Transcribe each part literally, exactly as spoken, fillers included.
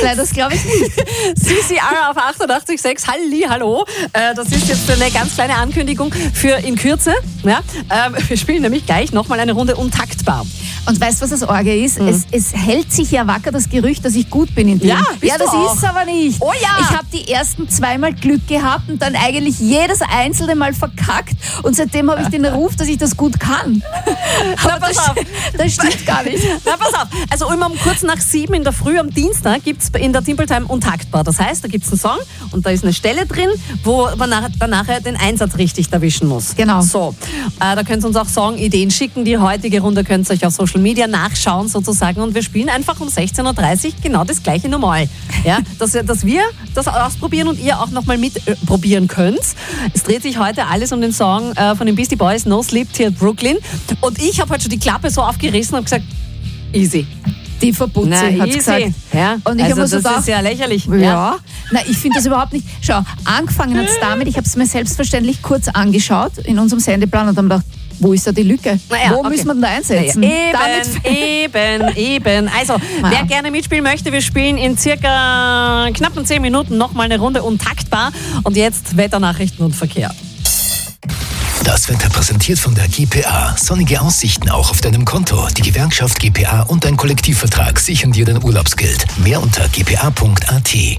Nein, das glaube ich nicht. C C R auf achtundachtzig Komma sechs. Halli, hallo. Äh, das ist jetzt eine ganz kleine Ankündigung für in Kürze. Ja? Ähm, wir spielen nämlich gleich nochmal eine Runde untaktbar. Und weißt du, was das Orge ist? Mhm. Es, es hält sich ja wacker das Gerücht, dass ich gut bin in dem. Ja, bist ja das du auch. ist aber nicht. Oh ja. Ich habe die ersten zweimal Glück gehabt und dann eigentlich jedes einzelne Mal verkackt. Und seitdem habe ich den Ruf, dass ich das gut kann. Na, pass das, auf. das stimmt gar nicht. Na, pass auf. Also immer um kurz nach sieben in der Früh am Dienstag gibt es in der Timple Time untaktbar. Das heißt, da gibt es einen Song und da ist eine Stelle drin, wo man nach, dann nachher den Einsatz richtig erwischen muss. Genau. So, äh, da könnt ihr uns auch Songideen schicken. Die heutige Runde könnt ihr euch auf Social Media nachschauen sozusagen und wir spielen einfach um sechzehn Uhr dreißig genau das gleiche normal. Ja, dass, dass wir das ausprobieren und ihr auch nochmal mitprobieren äh, könnt. Es dreht sich heute alles um den Song äh, von den Beastie Boys, No Sleep Till Brooklyn. Und ich habe heute schon die Klappe so aufgerissen und gesagt, easy. Die Verputze hat gesagt. Ja, und ich also habe so das gedacht, ist ja lächerlich. Ja, Ja. Na, ich finde das überhaupt nicht. Schau, angefangen hat es damit, ich habe es mir selbstverständlich kurz angeschaut in unserem Sendeplan und dann gedacht, wo ist da die Lücke? Naja, Wo okay. müssen wir denn da einsetzen? Naja, eben, eben, eben. Also, naja. wer gerne mitspielen möchte, wir spielen in circa knappen zehn Minuten nochmal eine Runde untaktbar. Und jetzt Wetternachrichten und Verkehr. Das Wetter präsentiert von der G P A. Sonnige Aussichten auch auf deinem Konto. Die Gewerkschaft G P A und dein Kollektivvertrag sichern dir den Urlaubsgeld. Mehr unter g p a punkt a t.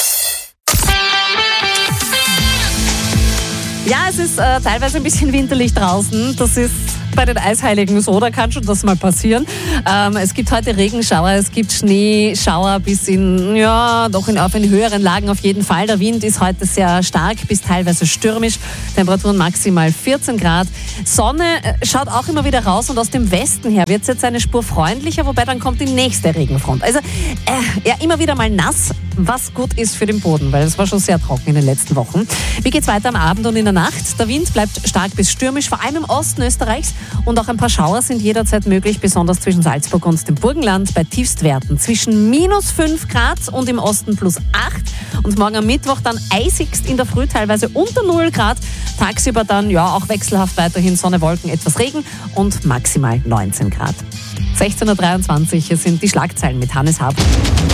Ja, es ist äh, teilweise ein bisschen winterlich draußen. Das ist bei den Eisheiligen so, da kann schon das mal passieren. Ähm, es gibt heute Regenschauer, es gibt Schneeschauer bis in, ja, doch in, auf in höheren Lagen auf jeden Fall. Der Wind ist heute sehr stark bis teilweise stürmisch. Temperaturen maximal vierzehn Grad. Sonne äh, schaut auch immer wieder raus und aus dem Westen her wird es jetzt eine Spur freundlicher, wobei dann kommt die nächste Regenfront. Also äh, ja, immer wieder mal nass, was gut ist für den Boden, weil es war schon sehr trocken in den letzten Wochen. Wie geht's weiter am Abend und in der Nacht? Der Wind bleibt stark bis stürmisch, vor allem im Osten Österreichs. Und auch ein paar Schauer sind jederzeit möglich, besonders zwischen Salzburg und dem Burgenland bei Tiefstwerten zwischen minus fünf Grad und im Osten plus acht. Und morgen am Mittwoch dann eisigst in der Früh teilweise unter null Grad. Tagsüber dann ja auch wechselhaft weiterhin Sonne, Wolken, etwas Regen und maximal neunzehn Grad. sechzehn Uhr dreiundzwanzig, hier sind die Schlagzeilen mit Hannes Hab.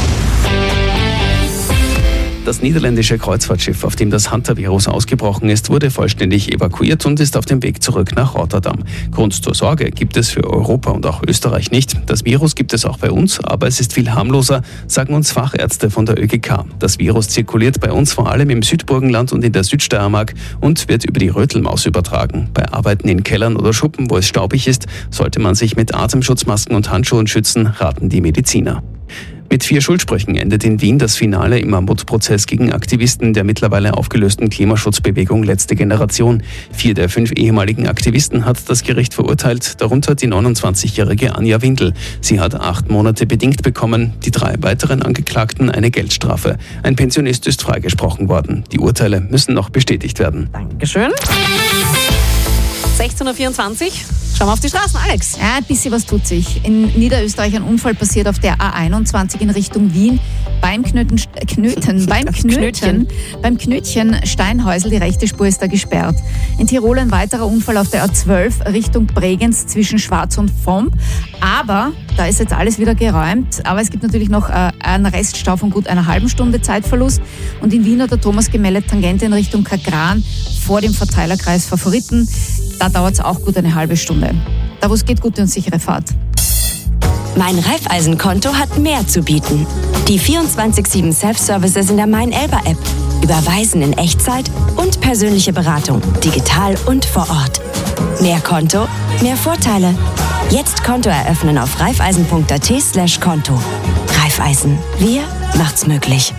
Das niederländische Kreuzfahrtschiff, auf dem das Hunter-Virus ausgebrochen ist, wurde vollständig evakuiert und ist auf dem Weg zurück nach Rotterdam. Grund zur Sorge gibt es für Europa und auch Österreich nicht. Das Virus gibt es auch bei uns, aber es ist viel harmloser, sagen uns Fachärzte von der Ö G K. Das Virus zirkuliert bei uns vor allem im Südburgenland und in der Südsteiermark und wird über die Rötelmaus übertragen. Bei Arbeiten in Kellern oder Schuppen, wo es staubig ist, sollte man sich mit Atemschutzmasken und Handschuhen schützen, raten die Mediziner. Mit vier Schuldsprüchen endet in Wien das Finale im Mammutprozess gegen Aktivisten der mittlerweile aufgelösten Klimaschutzbewegung Letzte Generation. Vier der fünf ehemaligen Aktivisten hat das Gericht verurteilt, darunter die neunundzwanzigjährige Anja Windel. Sie hat acht Monate bedingt bekommen, die drei weiteren Angeklagten eine Geldstrafe. Ein Pensionist ist freigesprochen worden. Die Urteile müssen noch bestätigt werden. Dankeschön. sechzehn Uhr vierundzwanzig. Schauen wir auf die Straßen, Alex. Ja, ein bisschen was tut sich. In Niederösterreich ein Unfall passiert auf der A einundzwanzig in Richtung Wien. Beim Knöten, Knöten, beim Knötchen, beim Knötchen Steinhäusl, die rechte Spur ist da gesperrt. In Tirol ein weiterer Unfall auf der A zwölf Richtung Bregenz zwischen Schwarz und Vomp. Aber da ist jetzt alles wieder geräumt. Aber es gibt natürlich noch äh, einen Reststau von gut einer halben Stunde Zeitverlust. Und in Wien hat der Thomas gemeldet, Tangente in Richtung Kagran vor dem Verteilerkreis Favoriten. Da dauert es auch gut eine halbe Stunde. Da wo es geht, gute und sichere Fahrt. Mein Raiffeisen-Konto hat mehr zu bieten. Die vierundzwanzig sieben Self-Services in der Mein-Elba-App. Überweisen in Echtzeit und persönliche Beratung, digital und vor Ort. Mehr Konto, mehr Vorteile. Jetzt Konto eröffnen auf raiffeisen.at slash Konto. Raiffeisen, wir macht's möglich.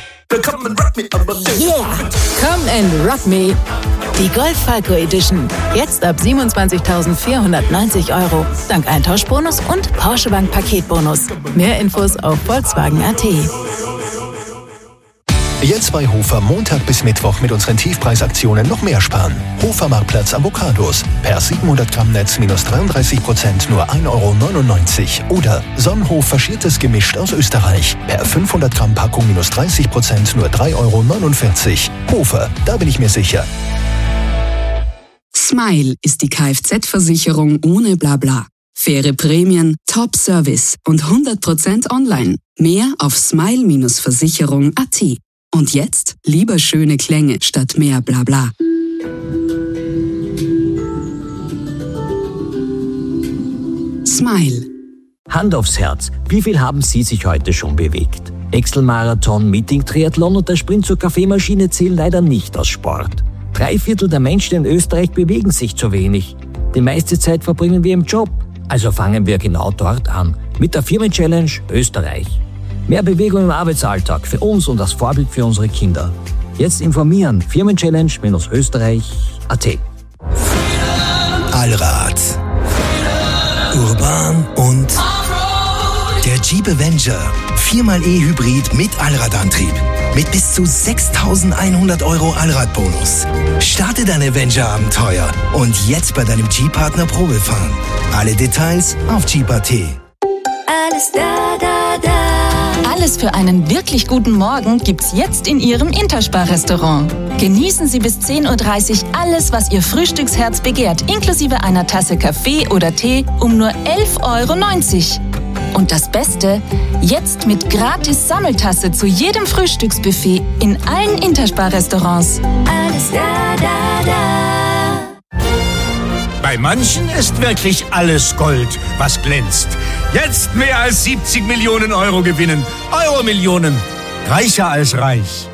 Yeah! Come and rock me! Die Golf Falco Edition. Jetzt ab siebenundzwanzigtausendvierhundertneunzig Euro. Dank Eintauschbonus und Porsche Bank Paketbonus. Mehr Infos auf Volkswagen Punkt a t. Jetzt bei Hofer Montag bis Mittwoch mit unseren Tiefpreisaktionen noch mehr sparen. Hofer Marktplatz Avocados. Per siebenhundert Gramm Netz minus dreiunddreißig Prozent nur ein Euro neunundneunzig. Oder Sonnenhof faschiertes Gemischt aus Österreich. Per fünfhundert Gramm Packung minus dreißig Prozent nur drei Euro neunundvierzig. Hofer, da bin ich mir sicher. Smile ist die Kfz-Versicherung ohne Blabla. Faire Prämien, Top-Service und hundert Prozent online. Mehr auf smile Versicherung punkt at. Und jetzt lieber schöne Klänge statt mehr Blabla. Smile. Hand aufs Herz, wie viel haben Sie sich heute schon bewegt? Excel-Marathon, Meeting, Triathlon und der Sprint zur Kaffeemaschine zählen leider nicht als Sport. Drei Viertel der Menschen in Österreich bewegen sich zu wenig. Die meiste Zeit verbringen wir im Job. Also fangen wir genau dort an, mit der Firmen-Challenge Österreich. Mehr Bewegung im Arbeitsalltag für uns und als Vorbild für unsere Kinder. Jetzt informieren, Firmen-Challenge Österreich punkt at. Allrad. Urban und der Jeep Avenger. viermal E-Hybrid mit Allradantrieb. Mit bis zu sechstausendeinhundert Euro Allradbonus. Starte dein Avenger-Abenteuer und jetzt bei deinem Jeep-Partner Probe fahren. Alle Details auf Jeep punkt at. Alles da, da, da. Alles für einen wirklich guten Morgen gibt's jetzt in Ihrem Interspar-Restaurant. Genießen Sie bis zehn Uhr dreißig alles, was Ihr Frühstücksherz begehrt, inklusive einer Tasse Kaffee oder Tee um nur elf Euro neunzig. Und das Beste, jetzt mit gratis Sammeltasse zu jedem Frühstücksbuffet in allen Interspar-Restaurants. Alles da, da, da. Bei manchen ist wirklich alles Gold, was glänzt. Jetzt mehr als siebzig Millionen Euro gewinnen. Euro-Millionen. Reicher als reich.